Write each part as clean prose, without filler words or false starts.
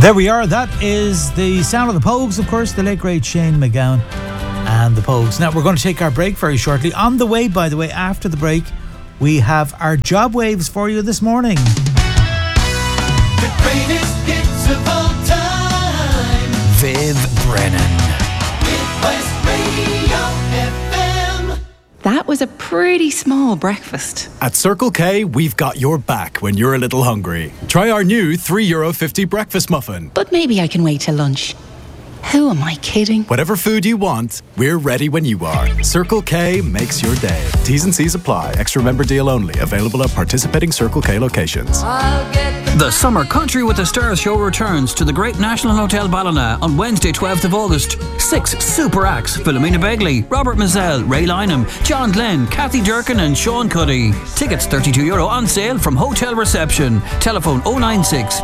There we are. That is the sound of the Pogues, of course, the late great Shane MacGowan and the Pogues. Now, we're going to take our break very shortly. On the way, by the way, after the break, we have our job waves for you this morning. The greatest hits of all time. Viv Brennan. With West Radio FM. That was a pretty small breakfast. At Circle K, we've got your back when you're a little hungry. Try our new €3.50 breakfast muffin. But maybe I can wait till lunch. Who am I kidding? Whatever food you want, we're ready when you are. Circle K makes your day. T's and C's apply. Extra member deal only. Available at participating Circle K locations. The Summer Country with the Stars show returns to the Great National Hotel Ballina on Wednesday 12th of August. 6 super acts: Philomena Begley, Robert Mazzell, Ray Lynham, John Glenn, Kathy Durkin and Sean Cuddy. Tickets €32 on sale from hotel reception. Telephone 096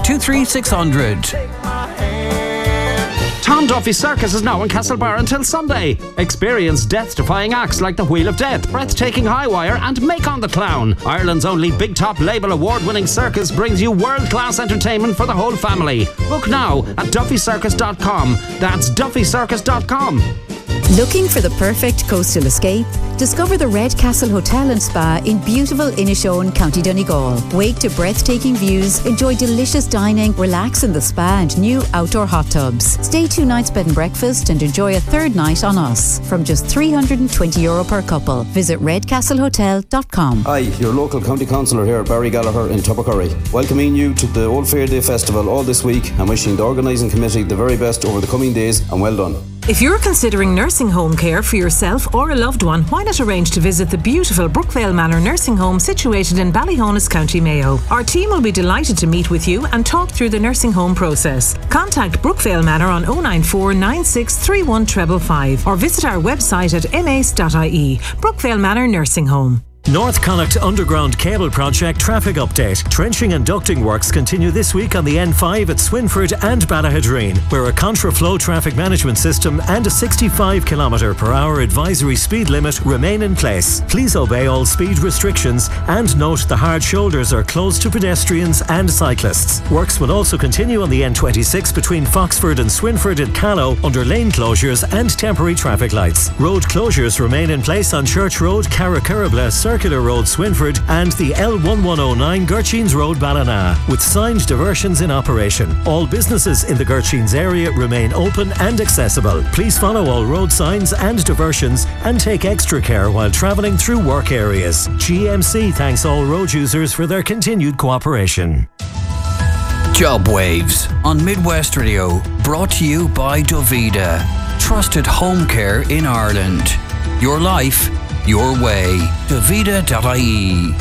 23600. Tom Duffy Circus is now in Castlebar until Sunday. Experience death-defying acts like The Wheel of Death, Breathtaking High Wire and Make on the Clown. Ireland's only Big Top Label award-winning circus brings you world-class entertainment for the whole family. Book now at duffycircus.com. That's duffycircus.com. Looking for the perfect coastal escape? Discover the Red Castle Hotel and Spa in beautiful Inishowen, County Donegal. Wake to breathtaking views, enjoy delicious dining, relax in the spa and new outdoor hot tubs. Stay 2 nights bed and breakfast and enjoy a third night on us from just €320 per couple. Visit redcastlehotel.com. Hi, your local county councillor here, Barry Gallagher in Tubbercurry. Welcoming you to the Old Fair Day Festival all this week and wishing the organising committee the very best over the coming days, and well done. If you're considering nursing home care for yourself or a loved one, why not arrange to visit the beautiful Brookvale Manor nursing home situated in Ballyhonus, County Mayo. Our team will be delighted to meet with you and talk through the nursing home process. Contact Brookvale Manor on 094 9631 555 or visit our website at mace.ie. Brookvale Manor Nursing Home. North Connacht Underground Cable Project traffic update. Trenching and ducting works continue this week on the N5 at Swinford and Ballahadreen, where a contraflow traffic management system and a 65 km/h advisory speed limit remain in place. Please obey all speed restrictions and note the hard shoulders are closed to pedestrians and cyclists. Works will also continue on the N26 between Foxford and Swinford in Callow under lane closures and temporary traffic lights. Road closures remain in place on Church Road, Carracurabla, Circular Road, Swinford and the L1109 Gurcheens Road, Ballina, with signed diversions in operation. All businesses in the Gurcheens area remain open and accessible. Please follow all road signs and diversions and take extra care while travelling through work areas. GMC thanks all road users for their continued cooperation. Job Waves on Midwest Radio, brought to you by Dovida. Trusted home care in Ireland. Your life, your way. Dovida.ie.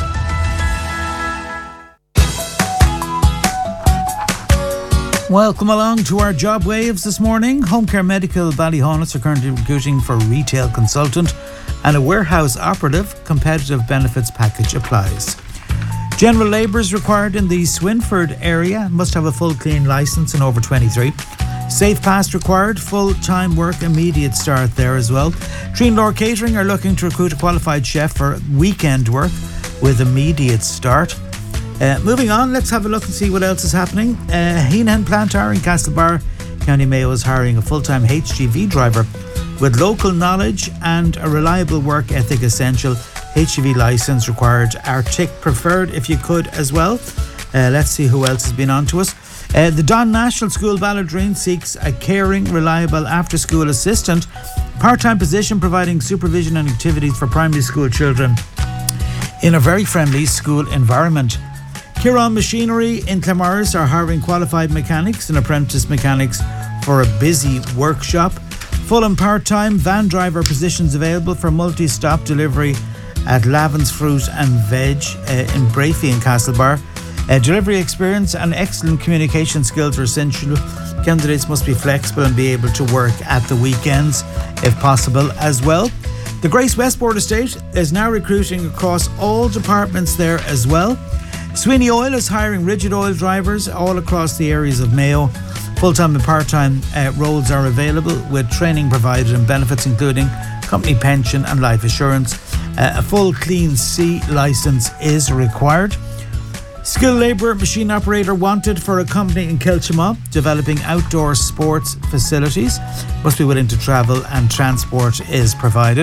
Welcome along to our job waves this morning. Home Care Medical Ballyhonus are currently recruiting for a retail consultant and a warehouse operative. Competitive benefits package applies. General labour is required in the Swinford area. Must have a full clean licence and over 23. Safe pass required. Full-time work, immediate start there as well. Treenlaw Catering are looking to recruit a qualified chef for weekend work with immediate start. Moving on, let's have a look and see what else is happening. Heenan Plantar in Castlebar, County Mayo is hiring a full-time HGV driver with local knowledge and a reliable work ethic essential. HGV licence required. Arctic preferred if you could as well. Let's see who else has been on to us. The Don National School Balladreen seeks a caring, reliable after-school assistant. Part-time position providing supervision and activities for primary school children in a very friendly school environment. Kiron Machinery in Clamars are hiring qualified mechanics and apprentice mechanics for a busy workshop. Full and part-time van driver positions available for multi-stop delivery at Lavin's Fruit and Veg in Brafey in Castlebar. Delivery experience and excellent communication skills are essential. Candidates must be flexible and be able to work at the weekends if possible as well. The Grace Westport Estate is now recruiting across all departments there as well. Sweeney Oil is hiring rigid oil drivers all across the areas of Mayo. Full-time and part-time roles are available with training provided and benefits including company pension and life assurance. A full Clean C licence is required. Skilled labour machine operator wanted for a company in Kilchima developing outdoor sports facilities. Must be willing to travel and transport is provided.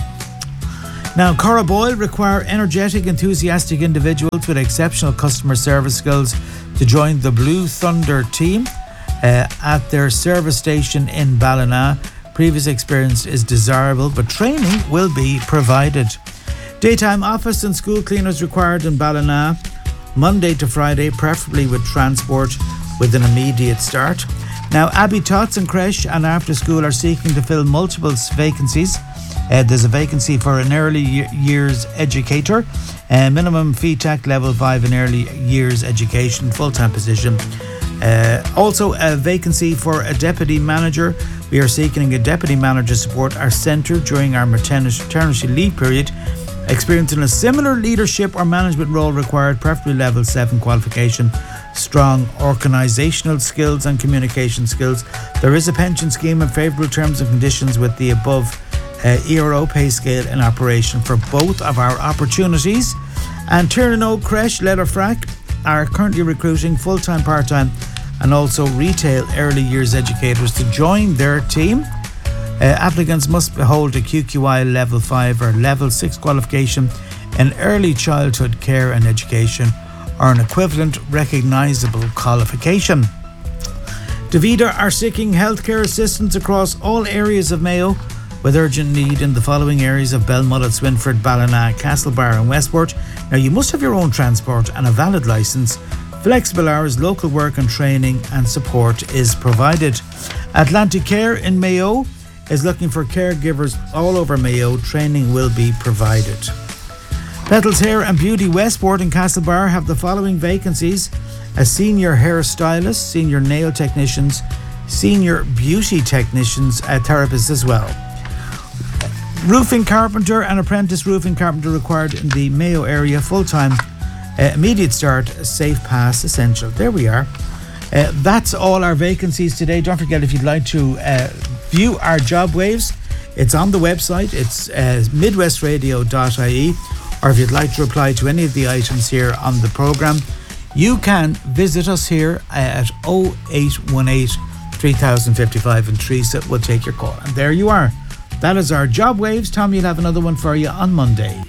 Now, Cora Boyle require energetic, enthusiastic individuals with exceptional customer service skills to join the Blue Thunder team at their service station in Ballina. Previous experience is desirable, but training will be provided. Daytime office and school cleaners required in Ballina, Monday to Friday, preferably with transport with an immediate start. Now, Abbey Tots and Creche and After School are seeking to fill multiple vacancies. There's a vacancy for an early years educator, minimum FETAC level 5 in early years education, full-time position. Also a vacancy for a deputy manager. We are seeking a deputy manager to support our centre during our maternity leave period. Experience in a similar leadership or management role required, preferably level 7 qualification. Strong organisational skills and communication skills. There is a pension scheme and favourable terms and conditions with the above ERO pay scale in operation for both of our opportunities. And Tiernan Creche, Letterfrack are currently recruiting full-time, part-time and also retail early years educators to join their team. Applicants must hold a QQI level 5 or level 6 qualification in early childhood care and education or an equivalent recognisable qualification. Davida are seeking healthcare assistance across all areas of Mayo with urgent need in the following areas of Belmullet, Swinford, Ballina, Castlebar and Westport. Now, you must have your own transport and a valid licence. Flexible hours, local work and training and support is provided. Atlantic Care in Mayo is looking for caregivers all over Mayo. Training will be provided. Petals Hair and Beauty Westport and Castlebar have the following vacancies: a senior hairstylist, senior nail technicians, senior beauty technicians, therapists as well. Roofing carpenter and apprentice roofing carpenter required in the Mayo area, full-time, immediate start, safe pass essential. There we are. That's all our vacancies today. Don't forget, if you'd like to view our job waves, it's on the website. It's midwestradio.ie, or if you'd like to reply to any of the items here on the programme, you can visit us here at 0818 3055 and Teresa will take your call. And there you are. That is our job waves. Tommy will have another one for you on Monday.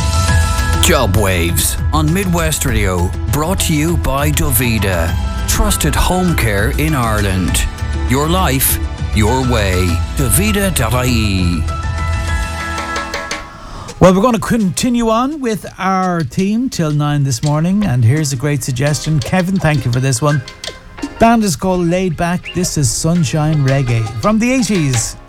Job Waves on Midwest Radio, brought to you by Davida. Trusted home care in Ireland. Your life, your way. Davida.ie. Well, we're going to continue on with our theme till 9 this morning, and here's a great suggestion. Kevin, thank you for this one. Band is called Laid Back. This is Sunshine Reggae from the 80s.